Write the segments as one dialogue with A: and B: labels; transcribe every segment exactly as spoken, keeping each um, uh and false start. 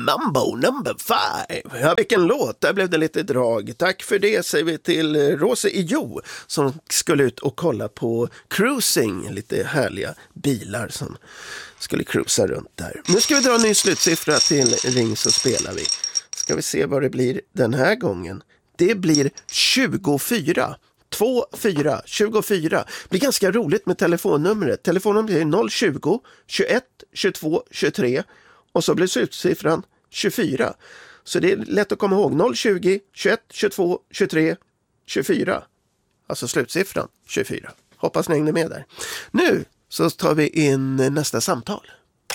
A: Mambo number five. Ja, vilken låt, där blev det lite drag. Tack för det säger vi till Rose i Jo som skulle ut och kolla på cruising. Lite härliga bilar som skulle cruisa runt där. Nu ska vi dra en ny slutsiffra till Ring så spelar vi. Ska vi se vad det blir den här gången. Det blir tjugofyra. två fyra tjugofyra. Det blir ganska roligt med telefonnumret. Telefonnumret är noll tjugo tjugoett tjugotvå tjugotre och så blir slutsiffran tjugofyra. Så det är lätt att komma ihåg. noll tjugo tjugoett tjugotvå tjugotre tjugofyra. Alltså slutsiffran tjugofyra. Hoppas ni hängde med där. Nu så tar vi in nästa samtal.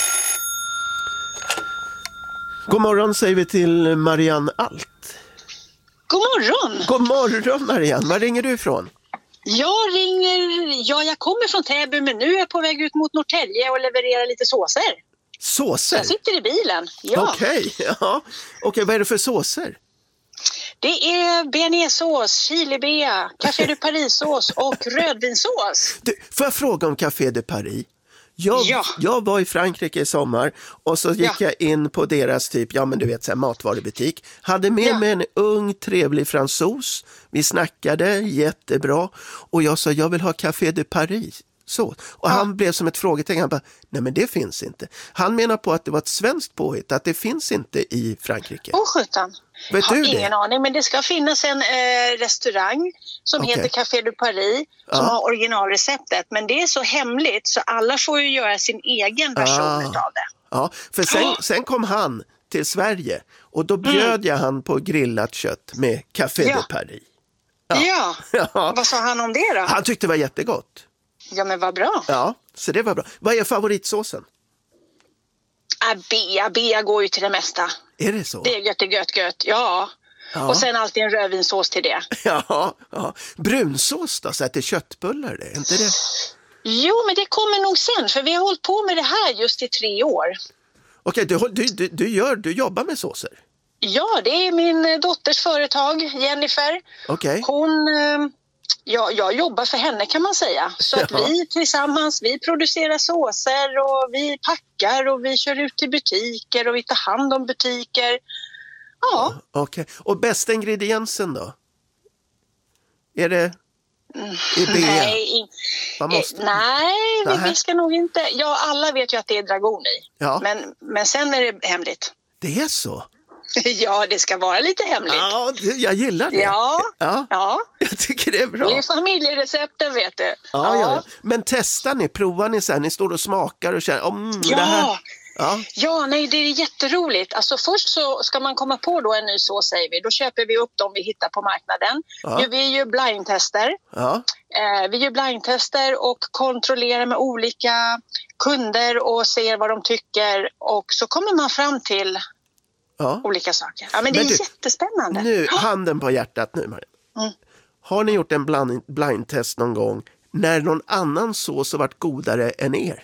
A: God morgon säger vi till Marianne Alt.
B: God morgon!
A: God morgon Marianne, var ringer du ifrån?
B: Jag ringer, ja jag kommer från Täby men nu är jag på väg ut mot Norrtälje och levererar lite såser.
A: Såser?
B: Jag sitter i bilen, ja.
A: Okej, okay, ja. Okej, vad är det för såser?
B: Det är bearnaisesås, chilibea, Café de Paris-sås och rödvinsås.
A: Du, får jag fråga om Café de Paris? Jag,
B: ja.
A: jag var i Frankrike i sommar och så gick ja. jag in på deras typ, ja men du vet så här, matvarubutik. Hade med ja. mig en ung trevlig fransos. Vi snackade jättebra och jag sa jag vill ha Café de Paris. Så. Och ja. han blev som ett frågetecken. Han bara, nej men det finns inte. Han menar på att det var ett svenskt påhitt, att det finns inte i Frankrike.
B: Åh sjutton.
A: Vet
B: har
A: du det?
B: Ingen aning, men det ska finnas en eh, restaurang som okay. heter Café de Paris som ja. har originalreceptet. Men det är så hemligt så alla får ju göra sin egen version ah. av det.
A: Ja, för sen, oh. sen kom han till Sverige och då bjöd mm. jag han på grillat kött med Café ja. de Paris.
B: Ja. Ja. ja, vad sa han om det då?
A: Han tyckte det var jättegott.
B: Ja, men vad bra.
A: Ja, så det var bra. Vad är favoritsåsen?
B: Äh, bea, bea går ju till det mesta.
A: Är det så?
B: Det är gött, gött, gött, ja. ja. Och sen alltid en rödvinsås till det.
A: Ja, ja. Brunsås då, så att det är köttbullar det, är inte det?
B: Jo, men det kommer nog sen, för vi har hållit på med det här just i tre år.
A: Okej, du, du, du, du, gör, du jobbar med såser?
B: Ja, det är min dotters företag, Jennifer.
A: Okej.
B: Hon... Ja, jag jobbar för henne kan man säga. Så att ja. vi tillsammans, vi producerar såser och vi packar och vi kör ut till butiker och vi tar hand om butiker. Ja.
A: Okej, okay. Och bästa ingrediensen då? Är det i B?
B: Nej,
A: Man måste...
B: nej vi, vi ska nog inte... Ja, alla vet ju att det är dragon i.
A: Ja.
B: Men, men sen är det hemligt.
A: Det är så?
B: Ja, det ska vara lite hemligt.
A: Ja, jag gillar det.
B: Ja, ja. ja.
A: Jag tycker det är bra.
B: Det är familjerecepten, vet du. Ja,
A: ja. ja. Men testar ni, provar ni så här, ni står och smakar och känner, mm,
B: ja.
A: det här... Ja.
B: ja, nej det är jätteroligt. Alltså först så ska man komma på då en ny sås, säger vi. Då köper vi upp dem vi hittar på marknaden.
A: Ja.
B: Vi gör blindtester.
A: Ja.
B: Eh, vi gör blindtester och kontrollerar med olika kunder och ser vad de tycker. Och så kommer man fram till ja. olika saker. Ja, men det men är du, jättespännande.
A: Nu, handen på hjärtat nu, Maria. Mm. Har ni gjort en blind, blindtest någon gång när någon annan sås har varit godare än er?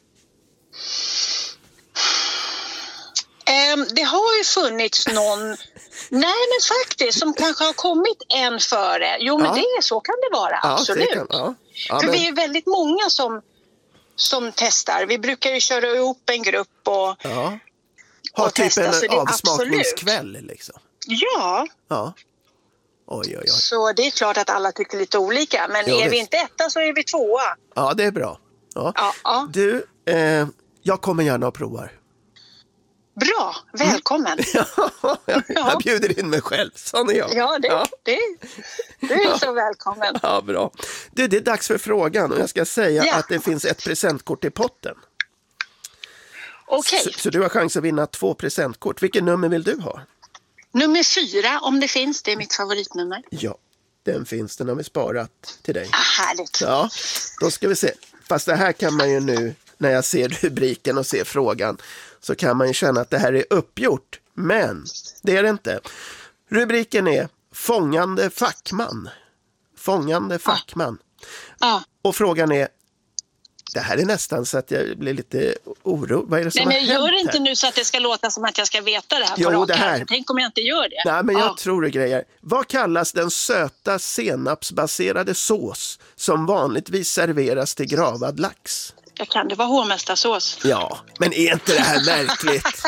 B: Um, det har ju funnits någon, nej men faktiskt, som kanske har kommit en före. Jo, men ja. det så kan det vara,
A: ja,
B: absolut.
A: Det kan, ja. Ja,
B: För
A: men...
B: vi är väldigt många som, som testar. Vi brukar ju köra ihop en grupp och,
A: ja. Ha
B: och
A: typ
B: testa.
A: en
B: Så det är
A: avsmakningskväll liksom.
B: Ja.
A: Ja. Oj, oj, oj.
B: Så det är klart att alla tycker lite olika. Men jo, är visst. vi inte etta så är vi tvåa.
A: Ja, det är bra. Ja.
B: Ja, ja.
A: Du, eh, jag kommer gärna och provar.
B: Bra, välkommen.
A: Mm. ja, jag, jag bjuder in mig själv, sån är jag.
B: Ja, det, ja. det, du är ja. så välkommen.
A: Ja, bra. Du, det är dags för frågan och jag ska säga
B: ja.
A: att det finns ett presentkort i potten.
B: Okej.
A: Okay. Så, så du har chans att vinna två presentkort. Vilken nummer vill du ha?
B: Nummer fyra, om det finns. Det är mitt favoritnummer.
A: Ja, den finns. Den har vi sparat till dig.
B: Ah, härligt.
A: Ja, då ska vi se. Fast det här kan man ju nu, när jag ser rubriken och ser frågan, så kan man ju känna att det här är uppgjort. Men det är det inte. Rubriken är Fångande fackman. Fångande fackman.
B: Ah. Ah.
A: Och frågan är, det här är nästan så att jag blir lite oro. Vad är det som
B: Nej, men
A: har
B: gör
A: hänt
B: inte
A: här?
B: nu så att det ska låta som att jag ska veta det här på
A: jo,
B: rak
A: det här.
B: här. Tänk om jag inte gör det.
A: Nej, men jag
B: ah.
A: tror det grejer. Vad kallas den söta senapsbaserade sås som vanligtvis serveras till gravad lax?
B: Jag kan det vara hovmästarsås.
A: Ja, men är inte det här märkligt?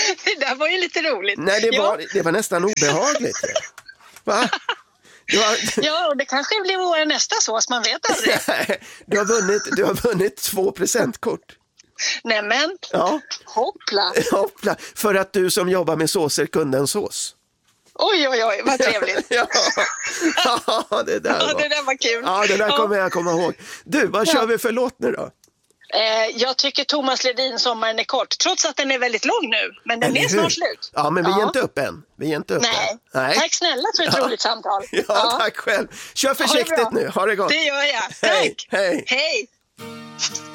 B: Det där var ju lite roligt.
A: Nej, det
B: ja.
A: var, det var nästan obehagligt. Va? Du har,
B: ja, och det kanske blir vår nästa sås, man vet aldrig.
A: du har vunnit, du har vunnit två presentkort.
B: Nämen,
A: ja.
B: hoppla.
A: Hoppla, för att du som jobbar med såser kunde en sås.
B: Oj, oj, oj, vad trevligt.
A: ja, ja, det där var,
B: ja, det där var kul.
A: Ja, det där
B: ja.
A: kommer jag komma ihåg. Du, vad kör ja. vi för låt nu då?
B: Eh, jag tycker Thomas Ledin Sommaren är kort, trots att den är väldigt lång nu. Men den Eller är snart hur? slut.
A: Ja, men vi ja. är inte upp än. Vi är inte upp
B: Nej.
A: än. Nej,
B: tack snälla för ett ja. roligt samtal.
A: Ja, ja, tack själv. Kör försiktigt nu, ha det gott.
B: Det gör jag. Tack.
A: Hej. Hej.
B: Hej.